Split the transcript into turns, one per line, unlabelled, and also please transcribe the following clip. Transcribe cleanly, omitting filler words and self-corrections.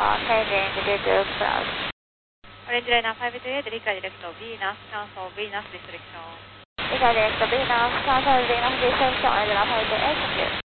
changing to due cloud.
Orange Liner 528, Rica Directo Venus, cancel Venus restriction.
Rica Directo Venus, cancel Venus restriction, Orange Liner 528, thank you.